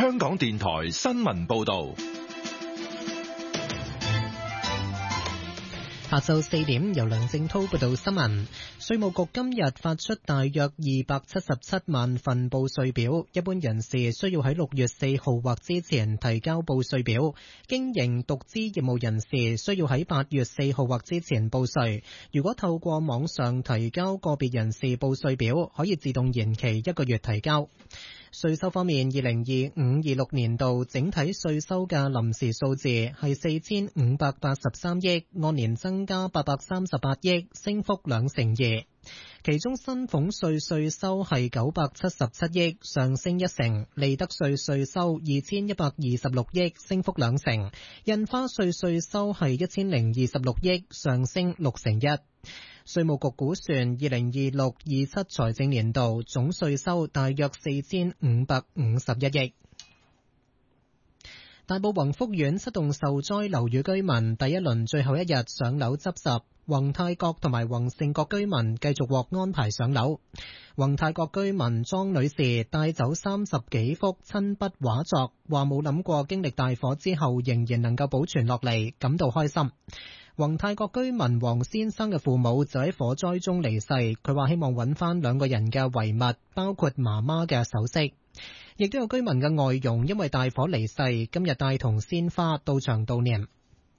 香港電台新聞報道。 下晝4點，由梁正滔報道新聞。稅務局今日發出大約277萬份報稅表，一般人士需要喺6月4號或之前提交報稅表，經營獨資業務人士需要喺8月4號或之前報稅。如果透過網上提交個別人士報稅表，可以自動延期1個月提交。稅收方面，2025-26年度整體稅收嘅臨時數字係4583億，按年增加838億，升幅2%。其中薪俸稅稅收係977億，上升1%；利得稅稅收2126億，升幅2%；印花稅稅收係1026億，上升1%。稅務局估算2026-27財政年度總稅收大約4551億。大埔宏福苑7棟受災樓宇居民第一輪最後一日上樓執拾，宏泰閣同埋宏盛閣居民繼續獲安排上樓。宏泰閣居民莊女士帶走30幾幅親筆畫作，話冇諗過經歷大火之後仍然能夠保存落嚟，感到開心。宏泰閣居民黃先生嘅父母就喺火災中離世，佢話希望揾翻2個人嘅遺物，包括媽媽嘅首飾。亦都有居民嘅外傭因為大火離世，今日帶同鮮花到場悼念。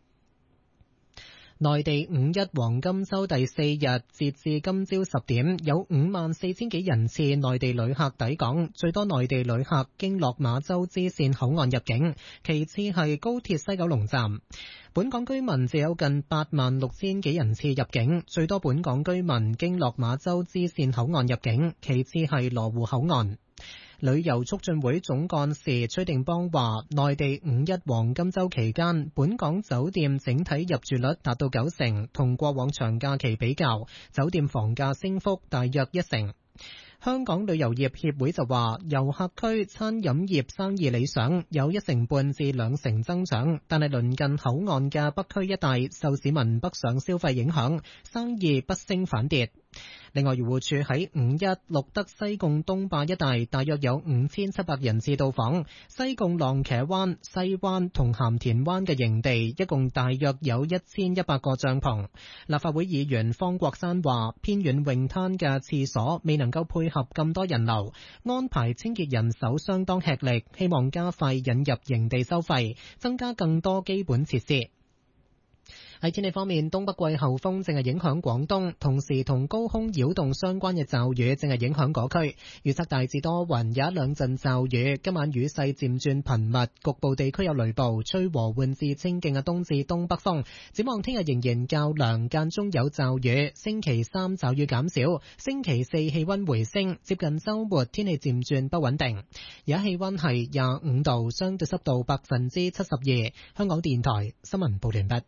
內地5·1黃金週第4日，截至今朝10點，有54000幾人次內地旅客抵港，最多內地旅客經落馬洲支線口岸入境，其次係高鐵西九龍站。本港居民就有近86000幾人次入境，最多本港居民經落馬洲支線口岸入境，其次係羅湖口岸。旅遊促進會總幹事崔定邦話，內地5·1黃金週期間，本港酒店整體入住率達到90%，同過往長假期比較，酒店房價升幅大約1%。香港旅遊業協會就話，遊客區餐飲業生意理想，有1成半至2成增長，但係鄰近口岸嘅北區一帶受市民北上消費影響，生意不升反跌。另外，漁護署喺5·1錄得西貢東壩一帶大約有5700人次到訪，西貢浪茄灣、西灣同鹹田灣嘅營地一共大約有1100個帳篷。立法會議員方國珊話，偏遠泳灘嘅廁所未能夠配合咁多人流，安排清潔人手相當吃力，希望加快引入營地收費，增加更多基本設施。喺天氣方面，東北季候風正係影響廣東，同時同高空擾動相關嘅驟雨正係影響嗰區。預測大致多雲，有1-2陣驟雨。今晚雨勢漸轉頻密，局部地區有雷暴，吹和緩至清勁嘅東至東北風。展望聽日仍然較涼，間中有驟雨。星期3驟雨減少，星期4氣溫回升，接近週末天氣漸轉不穩定。而家氣溫係25度，相對濕度72%。香港電台新聞報完畢。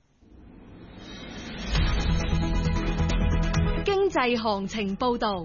經濟行情報道。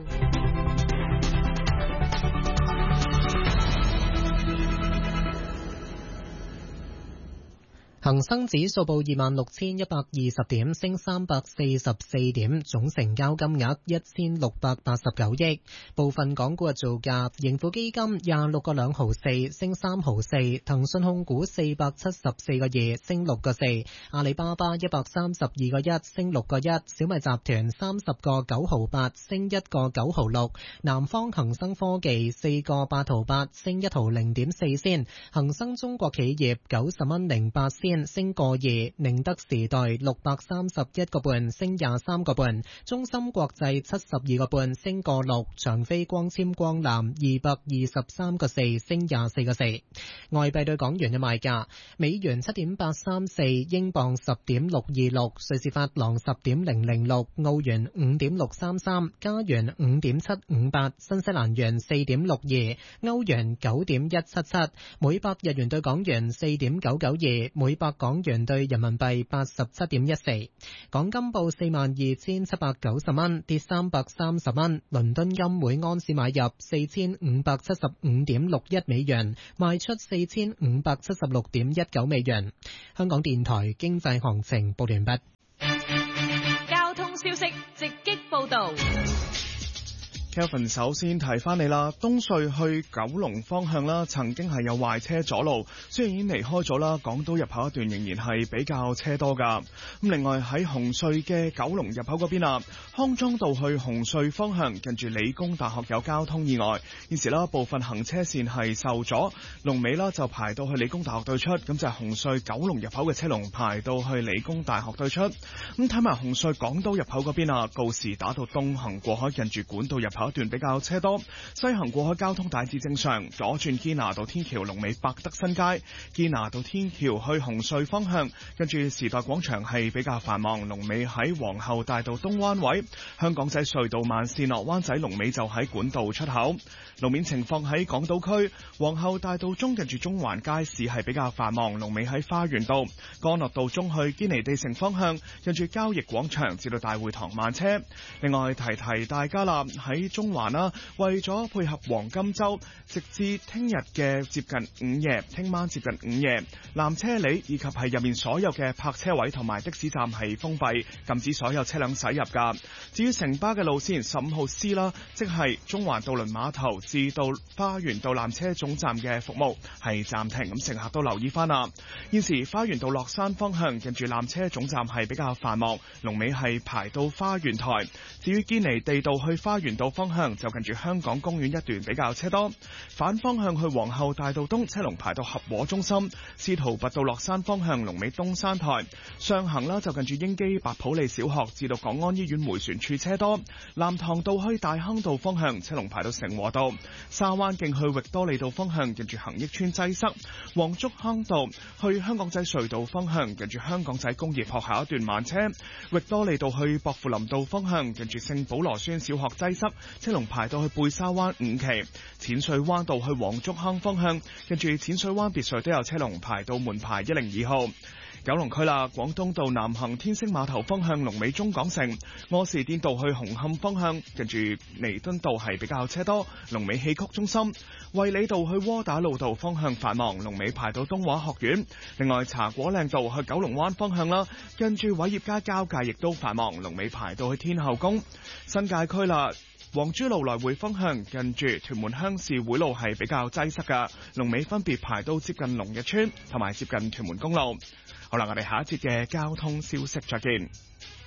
恒生指數報26,120點，升344點，總成交金額1689億。部分港股嘅造價：盈富基金26個2毫4，升3毫4；騰訊控股474個2，升6個4；阿里巴巴132個1，升6個1；小米集團30個9毫8，升1個9毫6；南方恒生科技4個8毫8，升1毫0.4仙；恒生中國企業90蚊08仙，升個2；寧德時代631個半，升23個半；中芯國際72個半，升個6；長飛光纖光纜223個4，升24個4。外幣對港元嘅賣價：美元7.834，英鎊10.626，瑞士法郎10.006，澳元5.633，加元5.758，新西蘭元4.62，歐元9.177，每百日元對港元4.992，每百港元對人民幣87.14。港金報42,790蚊，跌330蚊。倫敦金每安士買入4575.61美元，賣出4576.19美元。香港電台經濟行情報完畢。 交通消息直擊報道。 Kelvin 首先提翻你啦，東隧去九龍方向啦，曾經係有壞車阻路，雖然已經離開咗啦，港島入口一段仍然係比較車多噶。咁另外喺紅隧嘅九龍入口嗰邊啊，康莊道去紅隧方向，近住理工大學有交通意外，現時啦部分行車線係受阻，龍尾啦就排到去理工大學對出，咁就係紅隧九龍入口嘅車龍排到去理工大學對出。咁睇埋紅隧港島入口嗰邊啊，告士打道東行過海近住管道入口一段比較車多，西行過海交通大致正常，左轉堅拿道天橋龍尾百德新街，堅拿道天橋去紅隧方向，跟住時代廣場係比較繁忙，龍尾喺皇后大道東彎位，香港仔隧道慢線落灣仔龍尾就喺管道出口。路面情況喺港島區皇后大道中近住中環街市係比較繁忙，龍尾喺花園道，干諾道中去堅尼地城方向，近住交易廣場至到大會堂慢車。另外提大家啦，喺中環啦，為咗配合黃金週，直至聽日嘅接近午夜，聽晚接近午夜，纜車里以及係入面所有嘅泊車位同埋的士站係封閉，禁止所有車輛駛入㗎。至於城巴嘅路線15號 C 啦，即係中環渡輪碼頭至到花園道纜車總站嘅服務係暫停，咁乘客都留意翻啦。現時花園道落山方向近住纜車總站係比較繁忙，龍尾係排到花園台。至於堅尼地道去花園道方向就近住香港公園一段比較車多，反方向去皇后大道東車龍排到合和中心，司徒拔道落山方向龍尾東山台，上行啦就近住英基白普利小學至到港安醫院迴旋處車多，藍塘道去大坑道方向車龍排到成和道，沙灣徑去域多利道方向近住恒益邨擠塞，黃竹坑道去香港仔隧道方向近住香港仔工業學校一段慢車，域多利道去薄扶林道方向近住聖保羅孫小學擠塞，車龍排到去貝沙灣五期，淺水灣道去黃竹坑方向近住淺水灣別墅都有車龍排到門牌102號。九龍區啦，廣東道南行天星碼頭方向龍尾中港城，柯士甸道去紅磡方向近住彌敦道係比較車多，龍尾戲曲中心，衛理道去窩打老道方向繁忙，龍尾排到東華學院。另外茶果嶺道去九龍灣方向啦，跟住偉業街交界亦都繁忙，龍尾排到去天后宮。新界區啦，黃珠路來回方向近住屯門鄉事會路係比較擠塞㗎，龍尾分別排到接近龍日村同埋接近屯門公路。好啦，我哋下一節嘅交通消息再見。